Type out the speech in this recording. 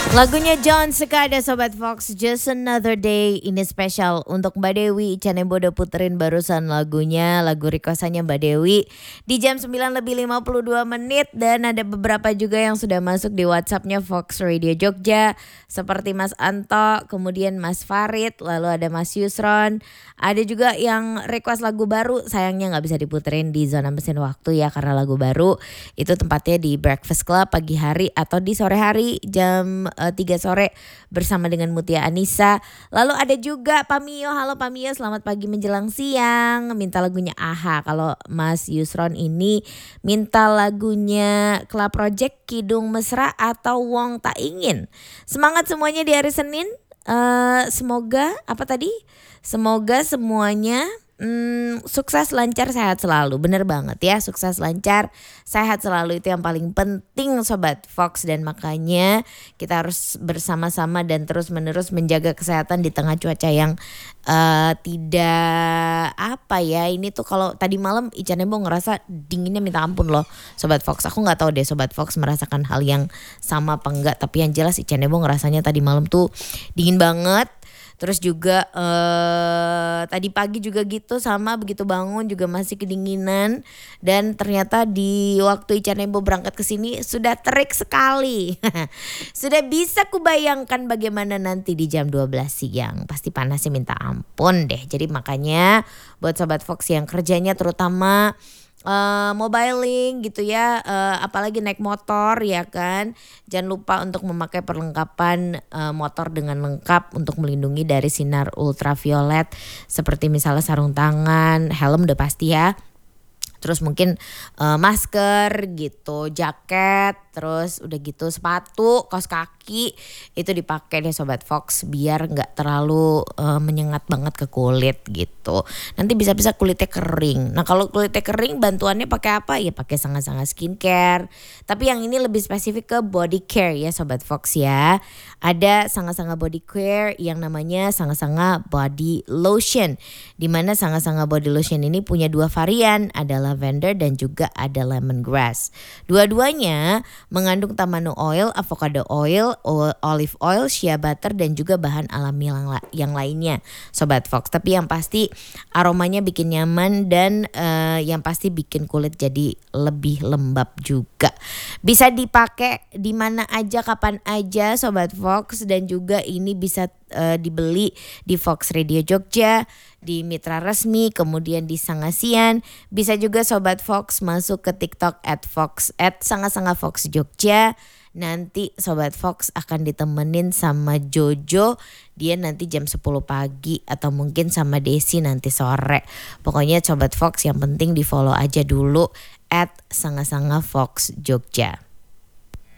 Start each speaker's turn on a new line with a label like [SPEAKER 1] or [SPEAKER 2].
[SPEAKER 1] Lagunya John Sekada Sobat Fox, Just Another Day. Ini spesial untuk Mbak Dewi. Ica Nembo udah puterin barusan lagunya, lagu requestannya Mbak Dewi di jam 9 lebih 52 menit. Dan ada beberapa juga yang sudah masuk di WhatsAppnya Fox Radio Jogja, seperti Mas Anto, kemudian Mas Farid, lalu ada Mas Yusron. Ada juga yang request lagu baru, sayangnya gak bisa diputerin di Zona Mesin Waktu ya, karena lagu baru itu tempatnya di Breakfast Club pagi hari atau di sore hari jam 3 sore bersama dengan Mutia Anissa. Lalu ada juga Pamio, halo Pamio, selamat pagi menjelang siang. Minta lagunya AHA. Kalau Mas Yusron ini minta lagunya Club Project, Kidung Mesra atau Wong Tak Ingin. Semangat semuanya di hari Senin. Semoga apa tadi? Semoga semuanya sukses, lancar, sehat selalu. Bener banget ya, sukses, lancar, sehat selalu itu yang paling penting Sobat Fox. Dan makanya kita harus bersama-sama dan terus menerus menjaga kesehatan di tengah cuaca yang tidak apa ya. Ini tuh kalau tadi malam Ica Nembo ngerasa dinginnya minta ampun loh Sobat Fox. Aku gak tahu deh Sobat Fox merasakan hal yang sama apa enggak, tapi yang jelas Ica Nembo ngerasanya tadi malam tuh dingin banget. Terus juga tadi pagi juga gitu sama, begitu bangun juga masih kedinginan. Dan ternyata di waktu Ica Nembo berangkat ke sini sudah terik sekali. Sudah bisa kubayangkan bagaimana nanti di jam 12 siang. Pasti panasnya minta ampun deh. Jadi makanya buat Sobat Fox yang kerjanya terutama mobiling gitu ya, apalagi naik motor ya kan, jangan lupa untuk memakai perlengkapan motor dengan lengkap untuk melindungi dari sinar ultraviolet, seperti misalnya sarung tangan, helm udah pasti ya. Terus mungkin masker gitu, jaket, terus udah gitu sepatu, kaos kaki itu dipakai deh Sobat Fox biar nggak terlalu menyengat banget ke kulit gitu. Nanti bisa-bisa kulitnya kering. Nah kalau kulitnya kering bantuannya pakai apa? Ya pakai Sanga-Sanga skincare. Tapi yang ini lebih spesifik ke body care ya Sobat Fox ya. Ada Sanga-Sanga body care yang namanya Sanga-Sanga body lotion. Dimana Sanga-Sanga body lotion ini punya dua varian, adalah lavender dan juga ada lemongrass. Dua-duanya mengandung tamanu oil, avocado oil, olive oil, shea butter dan juga bahan alami yang lainnya Sobat Fox. Tapi yang pasti aromanya bikin nyaman dan yang pasti bikin kulit jadi lebih lembab juga. Bisa dipakai di mana aja, kapan aja Sobat Fox, dan juga ini bisa dibeli di Fox Radio Jogja, di mitra resmi, kemudian di Sangasian. Bisa juga Sobat Fox masuk ke TikTok @Sanga-Sanga Fox Jogja. Nanti Sobat Fox akan ditemenin sama Jojo, dia nanti jam 10 pagi atau mungkin sama Desi nanti sore. Pokoknya Sobat Fox yang penting di follow aja dulu @Sanga-Sanga Fox Jogja.